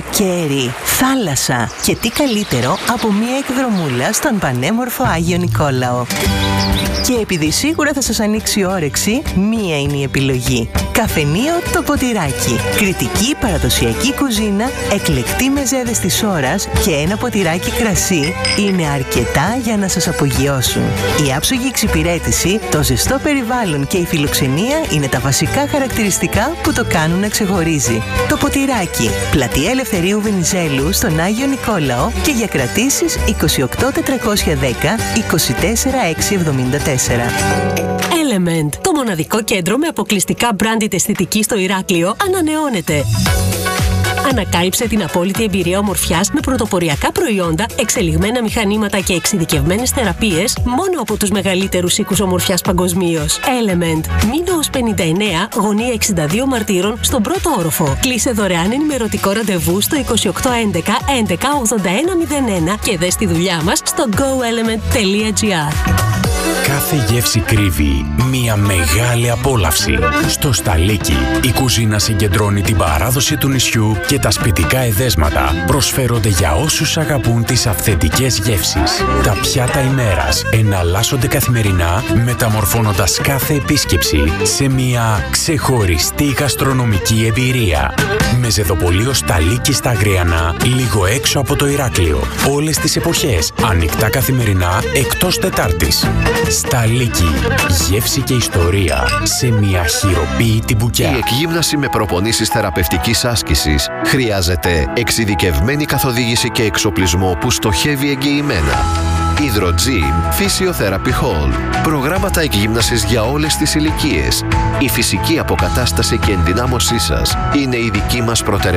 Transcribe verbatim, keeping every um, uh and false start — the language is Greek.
καλοκαίρι, θάλασσα και τι καλύτερο από μια εκδρομούλα στον πανέμορφο Άγιο Νικόλαο. Και επειδή σίγουρα θα σας ανοίξει η όρεξη, μία είναι η επιλογή. Καφενείο Το Ποτηράκι. Κρητική παραδοσιακή κουζίνα, εκλεκτή μεζέδες της ώρας και ένα ποτηράκι κρασί είναι αρκετά για να σας απογειώσουν. Η άψογη εξυπηρέτηση, το ζεστό περιβάλλον και η φιλοξενία είναι τα βασικά χαρακτηριστικά που το κάνουν να ξεχωρίζει. Το Ποτηράκι. Πλατεία Ελευθερίου Βενιζέλου στον Άγιο Νικόλαο και για κρατήσεις είκοσι οκτώ τετρακόσια δέκα είκοσι τέσσερα εξακόσια εβδομήντα τέσσερα. Element, το μοναδικό κέντρο με αποκλειστικά branded αισθητική στο Ηράκλειο, ανανεώνεται. Ανακάλυψε την απόλυτη εμπειρία ομορφιάς με πρωτοποριακά προϊόντα, εξελιγμένα μηχανήματα και εξειδικευμένες θεραπείες μόνο από τους μεγαλύτερους οίκους ομορφιάς παγκοσμίως. Element. Μήνωος πενήντα εννέα, γωνία εξήντα δύο Μαρτύρων, στον πρώτο όροφο. Κλείσε δωρεάν ενημερωτικό ραντεβού στο είκοσι οκτώ έντεκα έντεκα ογδόντα ένα μηδέν ένα και δες τη δουλειά μας στο γκο element τελεία τζι άρ. Κάθε γεύση κρύβει μία μεγάλη απόλαυση. Στο Σταλίκι, η κουζίνα συγκεντρώνει την παράδοση του νησιού και τα σπιτικά εδέσματα προσφέρονται για όσους αγαπούν τις αυθεντικές γεύσεις. Τα πιάτα ημέρας εναλλάσσονται καθημερινά, μεταμορφώνοντας κάθε επίσκεψη σε μία ξεχωριστή γαστρονομική εμπειρία. Μεζεδοπολείο Σταλίκι στα Αγριανά, λίγο έξω από το Ηράκλειο. Όλες τις εποχές, ανοιχτά καθημερινά εκτός Τετάρτης. Σταλίκι, γεύση και ιστορία σε μια χειροποίητη μπουκιά. Η εκγύμναση με προπονήσεις θεραπευτικής άσκησης χρειάζεται εξειδικευμένη καθοδήγηση και εξοπλισμό που στοχεύει εγγυημένα. Hydrogym Physiotherapy Hall. Προγράμματα εκγύμνασης για όλες τις ηλικίες. Η φυσική αποκατάσταση και ενδυνάμωσή σας είναι η δική μας προτεραιότητα.